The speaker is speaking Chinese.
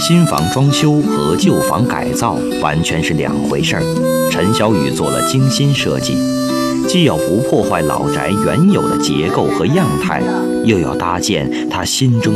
新房装修和旧房改造完全是两回事儿。陈小雨做了精心设计，既要不破坏老宅原有的结构和样态，又要搭建他心中